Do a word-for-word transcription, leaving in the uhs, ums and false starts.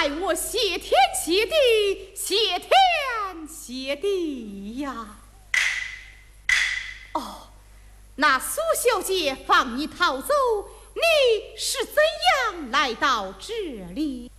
来我谢天谢地，谢天谢地呀！哦，那苏小姐放你逃走，你是怎样来到这里？